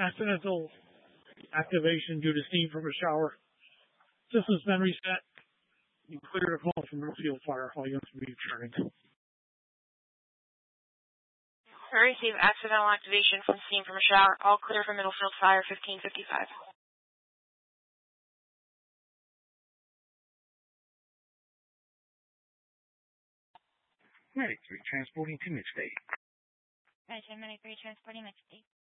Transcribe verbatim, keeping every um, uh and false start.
accidental activation due to steam from a shower. System's been reset. You cleared a home from middle field fire. All units will be returning. I receive accidental activation from steam from a shower. All clear from middle field fire fifteen fifty-five. Medic three transporting to Midstate. Roger, Medic three transporting Midstate.